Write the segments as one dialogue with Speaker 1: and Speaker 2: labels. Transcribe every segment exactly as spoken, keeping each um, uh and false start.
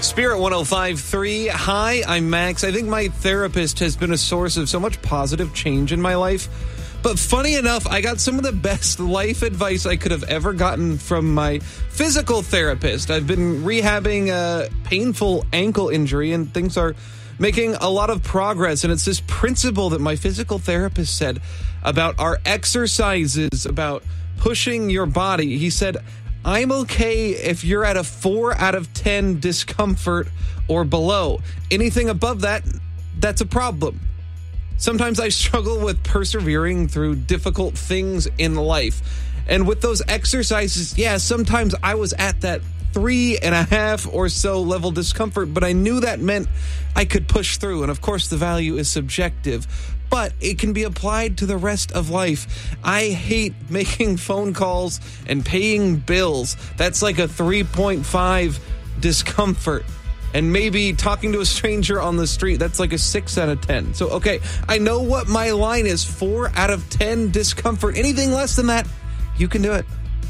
Speaker 1: Spirit one oh five point three. Hi, I'm Max. I think my therapist has been a source of so much positive change in my life. But funny enough, I got some of the best life advice I could have ever gotten from my physical therapist. I've been rehabbing a painful ankle injury, and things are making a lot of progress. And it's this principle that my physical therapist said about our exercises, about pushing your body. He said, I'm okay if you're at a four out of ten discomfort or below. Anything above that, that's a problem. Sometimes I struggle with persevering through difficult things in life. And with those exercises, yeah, sometimes I was at that three and a half or so level discomfort, but I knew that meant I could push through. And of course, the value is subjective, but it can be applied to the rest of life. I hate making phone calls and paying bills. That's like a three point five discomfort. And maybe talking to a stranger on the street, that's like a six out of ten. So, okay, I know what my line is, four out of ten discomfort. Anything less than that, you can do it.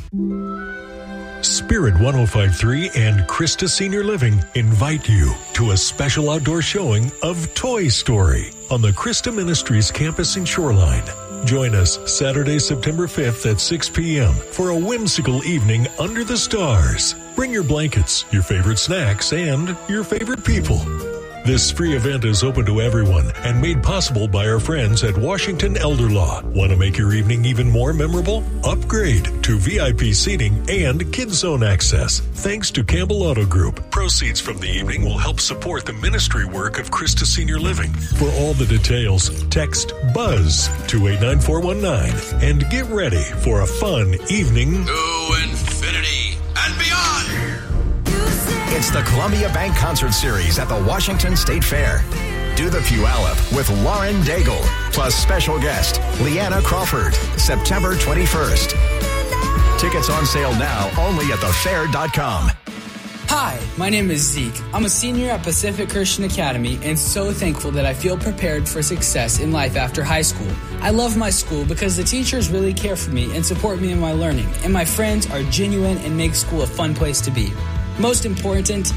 Speaker 2: Spirit one oh five point three and Krista Senior Living invite you to a special outdoor showing of Toy Story on the Krista Ministries campus in Shoreline. Join us Saturday, September fifth at six p.m. for a whimsical evening under the stars. Bring your blankets, your favorite snacks, and your favorite people. This free event is open to everyone and made possible by our friends at Washington Elder Law. Want to make your evening even more memorable? Upgrade to V I P seating and Kids Zone access. Thanks to Campbell Auto Group. Proceeds from the evening will help support the ministry work of Krista Senior Living. For all the details, text BUZZ to eight nine four one nine and get ready for a fun evening
Speaker 3: to infinity and beyond.
Speaker 4: It's the Columbia Bank Concert Series at the Washington State Fair. Do the Puyallup with Lauren Daigle, plus special guest Leanna Crawford, September twenty-first. Tickets on sale now only at the fair dot com.
Speaker 5: Hi, my name is Zeke. I'm a senior at Pacific Christian Academy and so thankful that I feel prepared for success in life after high school. I love my school because the teachers really care for me and support me in my learning, and my friends are genuine and make school a fun place to be. Most important,